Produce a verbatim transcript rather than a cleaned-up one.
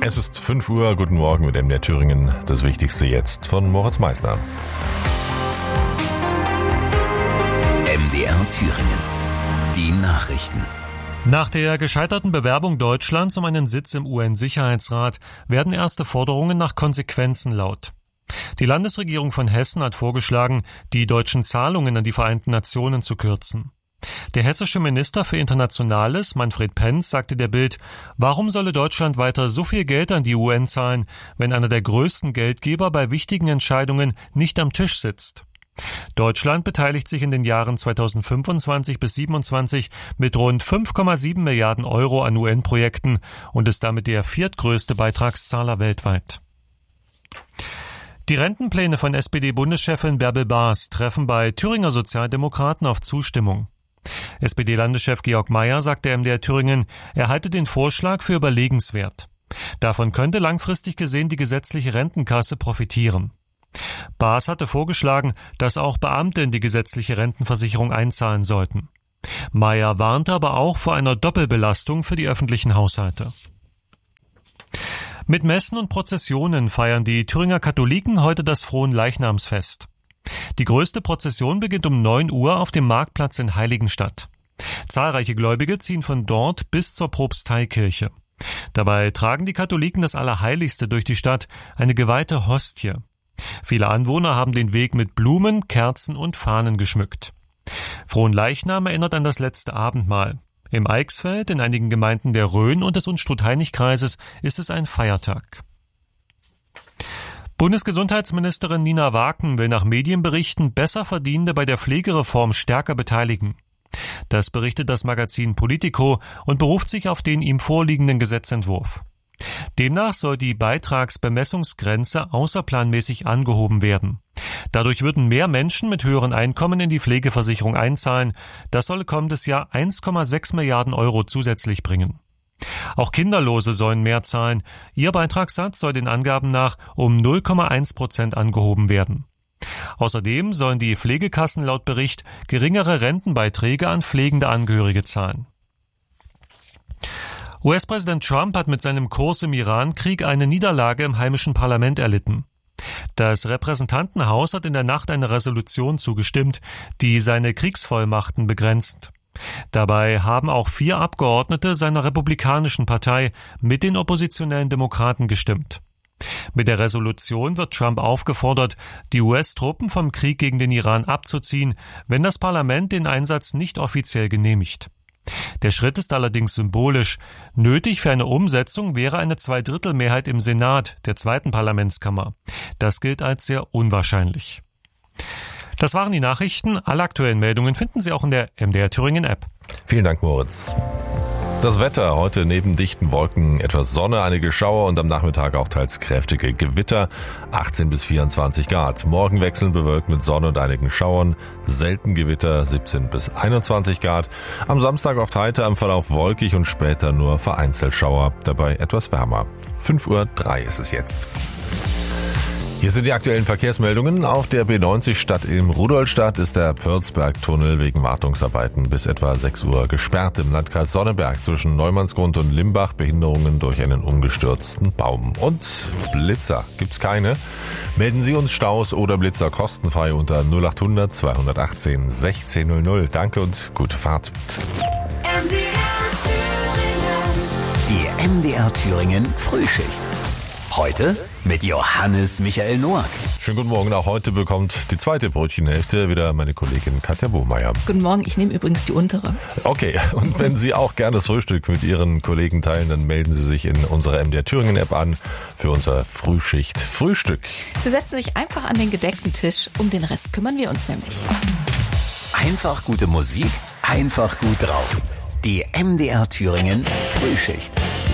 Es ist fünf Uhr, guten Morgen mit M D R Thüringen. Das Wichtigste jetzt von Moritz Meissner. M D R Thüringen. Die Nachrichten. Nach der gescheiterten Bewerbung Deutschlands um einen Sitz im U N-Sicherheitsrat werden erste Forderungen nach Konsequenzen laut. Die Landesregierung von Hessen hat vorgeschlagen, die deutschen Zahlungen an die Vereinten Nationen zu kürzen. Der hessische Minister für Internationales, Manfred Penz, sagte der Bild, warum solle Deutschland weiter so viel Geld an die U N zahlen, wenn einer der größten Geldgeber bei wichtigen Entscheidungen nicht am Tisch sitzt? Deutschland beteiligt sich in den Jahren zweitausendfünfundzwanzig bis siebenundzwanzig mit rund fünf Komma sieben Milliarden Euro an U N-Projekten und ist damit der viertgrößte Beitragszahler weltweit. Die Rentenpläne von S P D-Bundeschefin Bärbel Baas treffen bei Thüringer Sozialdemokraten auf Zustimmung. S P D-Landeschef Georg Mayer sagte M D R Thüringen, er halte den Vorschlag für überlegenswert. Davon könnte langfristig gesehen die gesetzliche Rentenkasse profitieren. Baas hatte vorgeschlagen, dass auch Beamte in die gesetzliche Rentenversicherung einzahlen sollten. Mayer warnte aber auch vor einer Doppelbelastung für die öffentlichen Haushalte. Mit Messen und Prozessionen feiern die Thüringer Katholiken heute das Fronleichnamsfest. Die größte Prozession beginnt um neun Uhr auf dem Marktplatz in Heiligenstadt. Zahlreiche Gläubige ziehen von dort bis zur Propsteikirche. Dabei tragen die Katholiken das Allerheiligste durch die Stadt, eine geweihte Hostie. Viele Anwohner haben den Weg mit Blumen, Kerzen und Fahnen geschmückt. Fronleichnam erinnert an das letzte Abendmahl. Im Eichsfeld, in einigen Gemeinden der Rhön und des Unstrut-Heinig-Kreises ist es ein Feiertag. Bundesgesundheitsministerin Nina Waken will nach Medienberichten Besserverdienende bei der Pflegereform stärker beteiligen. Das berichtet das Magazin Politico und beruft sich auf den ihm vorliegenden Gesetzentwurf. Demnach soll die Beitragsbemessungsgrenze außerplanmäßig angehoben werden. Dadurch würden mehr Menschen mit höheren Einkommen in die Pflegeversicherung einzahlen. Das solle kommendes Jahr eins Komma sechs Milliarden Euro zusätzlich bringen. Auch Kinderlose sollen mehr zahlen. Ihr Beitragssatz soll den Angaben nach um null Komma eins Prozent angehoben werden. Außerdem sollen die Pflegekassen laut Bericht geringere Rentenbeiträge an pflegende Angehörige zahlen. U S-Präsident Trump hat mit seinem Kurs im Iran-Krieg eine Niederlage im heimischen Parlament erlitten. Das Repräsentantenhaus hat in der Nacht eine Resolution zugestimmt, die seine Kriegsvollmachten begrenzt. Dabei haben auch vier Abgeordnete seiner republikanischen Partei mit den oppositionellen Demokraten gestimmt. Mit der Resolution wird Trump aufgefordert, die U S-Truppen vom Krieg gegen den Iran abzuziehen, wenn das Parlament den Einsatz nicht offiziell genehmigt. Der Schritt ist allerdings symbolisch. Nötig für eine Umsetzung wäre eine Zweidrittelmehrheit im Senat, der zweiten Parlamentskammer. Das gilt als sehr unwahrscheinlich. Das waren die Nachrichten. Alle aktuellen Meldungen finden Sie auch in der M D R Thüringen App. Vielen Dank, Moritz. Das Wetter heute neben dichten Wolken etwas Sonne, einige Schauer und am Nachmittag auch teils kräftige Gewitter, achtzehn bis vierundzwanzig Grad. Morgen wechselnd bewölkt mit Sonne und einigen Schauern, selten Gewitter, siebzehn bis einundzwanzig Grad. Am Samstag oft heiter, am Verlauf wolkig und später nur vereinzelt Schauer, dabei etwas wärmer. fünf Uhr drei ist es jetzt. Hier sind die aktuellen Verkehrsmeldungen. Auf der B neunzig Stadt in Rudolstadt ist der Pörzberg-Tunnel wegen Wartungsarbeiten bis etwa sechs Uhr gesperrt. Im Landkreis Sonneberg zwischen Neumannsgrund und Limbach Behinderungen durch einen umgestürzten Baum. Und Blitzer gibt's keine. Melden Sie uns Staus oder Blitzer kostenfrei unter null acht hundert zweihundertachtzehn sechzehn null null. Danke und gute Fahrt. M D R Thüringen. Die M D R Thüringen Frühschicht. Heute mit Johannes Michael Noack. Schönen guten Morgen. Auch heute bekommt die zweite Brötchenhälfte wieder meine Kollegin Katja Bohmeier. Guten Morgen, ich nehme übrigens die untere. Okay, und wenn Sie auch gerne das Frühstück mit Ihren Kollegen teilen, dann melden Sie sich in unserer M D R Thüringen App an für unser Frühschicht Frühstück. Sie setzen sich einfach an den gedeckten Tisch. Um den Rest kümmern wir uns nämlich. Einfach gute Musik, einfach gut drauf. Die M D R Thüringen Frühschicht.